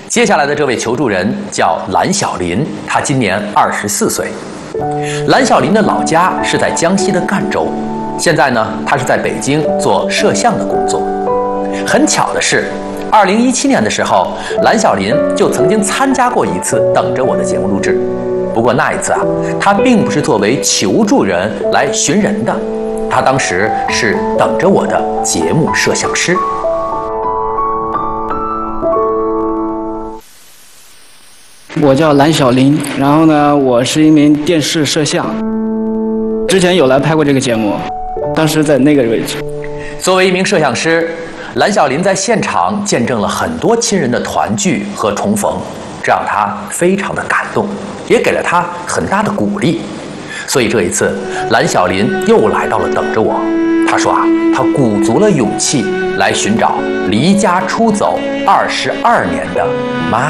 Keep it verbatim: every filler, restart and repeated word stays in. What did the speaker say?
接下来的这位求助人叫蓝小林，他今年二十四岁。蓝小林的老家是在江西的赣州，现在呢，他是在北京做摄像的工作。很巧的是，二零一七年的时候，蓝小林就曾经参加过一次《等着我》的节目录制。不过那一次啊，他并不是作为求助人来寻人的，他当时是等着我的节目摄像师。 我叫蓝小林，然后呢，我是一名电视摄像，之前有来拍过这个节目，当时在那个位置。 作为一名摄像师，蓝小林在现场见证了很多亲人的团聚和重逢，这让他非常的感动，也给了他很大的鼓励。所以这一次，蓝小林又来到了等着我。他说啊，他鼓足了勇气来寻找离家出走二十二年的妈。